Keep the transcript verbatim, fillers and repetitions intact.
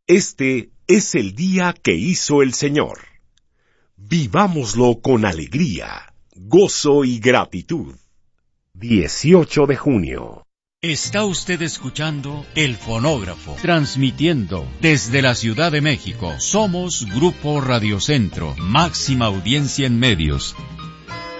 Este es el día que hizo el Señor. Vivámoslo con alegría, gozo y gratitud. dieciocho de junio. Está usted escuchando El Fonógrafo, transmitiendo desde la Ciudad de México. Somos Grupo Radio Centro, máxima audiencia en medios.